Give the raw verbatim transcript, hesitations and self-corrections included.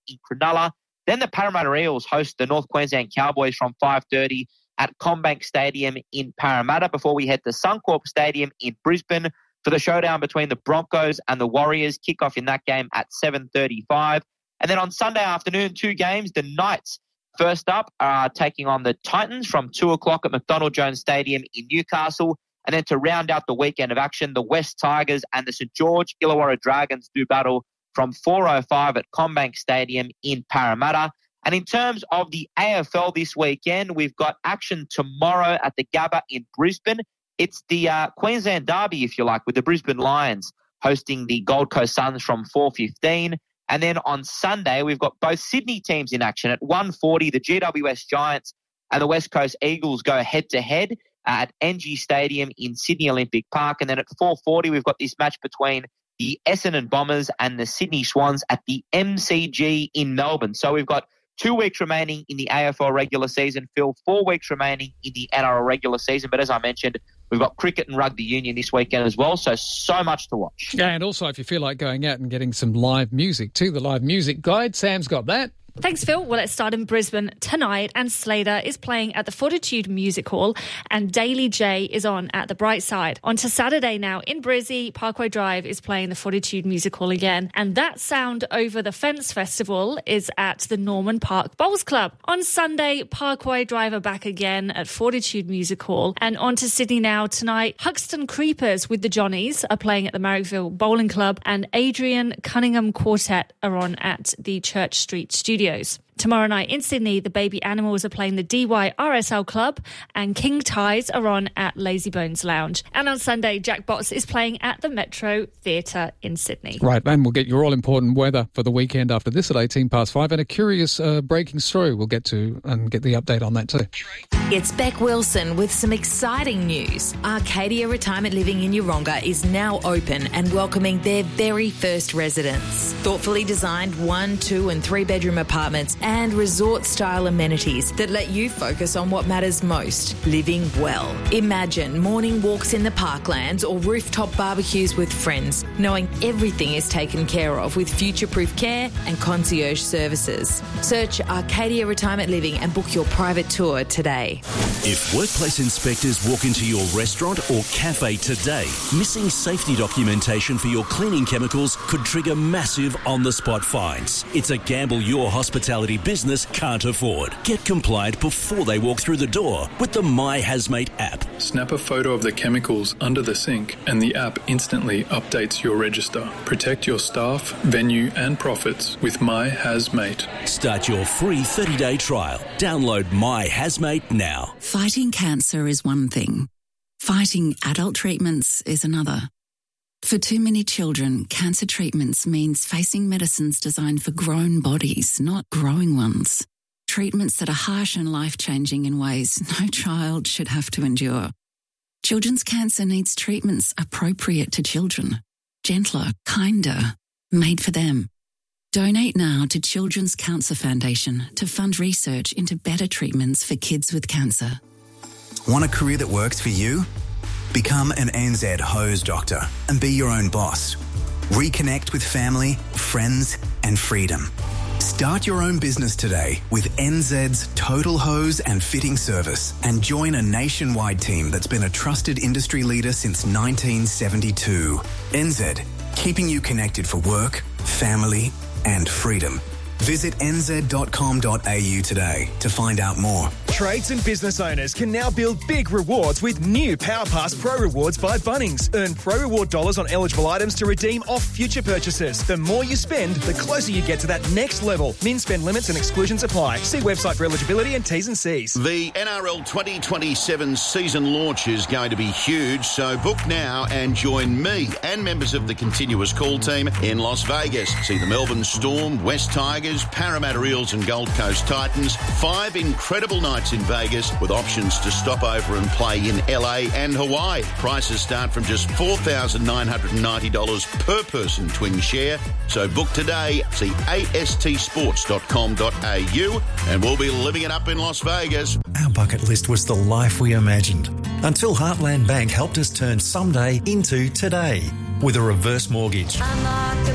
in Cronulla. Then the Parramatta Eels host the North Queensland Cowboys from five thirty at CommBank Stadium in Parramatta before we head to Suncorp Stadium in Brisbane for the showdown between the Broncos and the Warriors. Kickoff in that game at seven thirty-five. And then on Sunday afternoon, two games. The Knights, first up, are taking on the Titans from two o'clock at McDonald Jones Stadium in Newcastle. And then to round out the weekend of action, the West Tigers and the St George Illawarra Dragons do battle from four oh five at CommBank Stadium in Parramatta. And in terms of the A F L this weekend, we've got action tomorrow at the Gabba in Brisbane. It's the uh, Queensland Derby, if you like, with the Brisbane Lions hosting the Gold Coast Suns from four fifteen. And then on Sunday, we've got both Sydney teams in action. At one forty, the G W S Giants and the West Coast Eagles go head-to-head at N G Stadium in Sydney Olympic Park. And then at four forty, we've got this match between the Essendon Bombers and the Sydney Swans at the M C G in Melbourne. So we've got two weeks remaining in the A F L regular season, Phil, four weeks remaining in the N R L regular season. But as I mentioned, we've got cricket and rugby union this weekend as well, so so much to watch. Yeah, and also if you feel like going out and getting some live music too, the live music guide, Sam's got that. Thanks, Phil. Well, let's start in Brisbane tonight, and Slater is playing at the Fortitude Music Hall, and Daily J is on at the Bright Side. On to Saturday now in Brizzy, Parkway Drive is playing the Fortitude Music Hall again, and that Sound Over the Fence Festival is at the Norman Park Bowls Club. On Sunday, Parkway Drive are back again at Fortitude Music Hall, and on to Sydney now tonight. Huxton Creepers with the Johnnies are playing at the Marrickville Bowling Club, and Adrian Cunningham Quartet are on at the Church Street Studio. Tomorrow night in Sydney, the Baby Animals are playing the D Y R S L Club, and King Ties are on at Lazy Bones Lounge. And on Sunday, Jack Botts is playing at the Metro Theatre in Sydney. Right, and we'll get your all-important weather for the weekend after this at eighteen past five, and a curious uh, breaking story we'll get to and get the update on that too. It's Beck Wilson with some exciting news. Arcadia Retirement Living in Yeronga is now open and welcoming their very first residents. Thoughtfully designed one, two and three bedroom apartments and resort-style amenities that let you focus on what matters most, living well. Imagine morning walks in the parklands or rooftop barbecues with friends, knowing everything is taken care of with future-proof care and concierge services. Search Arcadia Retirement Living and book your private tour today. If workplace inspectors walk into your restaurant or cafe today, missing safety documentation for your cleaning chemicals could trigger massive on-the-spot fines. It's a gamble your hospitality business can't afford. Get compliant before they walk through the door with the My Hazmate app. Snap a photo of the chemicals under the sink and the app instantly updates your register. Protect your staff, venue and profits with My Hazmate. Start your free thirty-day trial. Download My Hazmate now. Fighting cancer is one thing. Fighting adult treatments is another. For too many children, cancer treatments means facing medicines designed for grown bodies, not growing ones. Treatments that are harsh and life-changing in ways no child should have to endure. Children's cancer needs treatments appropriate to children. Gentler, kinder, made for them. Donate now to Children's Cancer Foundation to fund research into better treatments for kids with cancer. Want a career that works for you? Become an N Z hose doctor and be your own boss. Reconnect with family, friends and freedom. Start your own business today with N Z's Total Hose and Fitting Service and join a nationwide team that's been a trusted industry leader since nineteen seventy-two. N Z, keeping you connected for work, family and freedom. Visit n z dot com dot a u today to find out more. Trades and business owners can now build big rewards with new PowerPass Pro Rewards by Bunnings. Earn Pro Reward dollars on eligible items to redeem off future purchases. The more you spend, the closer you get to that next level. Min spend limits and exclusions apply. See website for eligibility and T's and C's. The N R L twenty twenty-seven season launch is going to be huge, so book now and join me and members of the continuous call team in Las Vegas. See the Melbourne Storm, West Tigers, Parramatta Eels and Gold Coast Titans. Five incredible nights in Vegas with options to stop over and play in L A and Hawaii. Prices start from just four thousand nine hundred ninety dollars per person twin share. So book today. See a s t sports dot com dot a u and we'll be living it up in Las Vegas. Our bucket list was the life we imagined until Heartland Bank helped us turn someday into today with a reverse mortgage.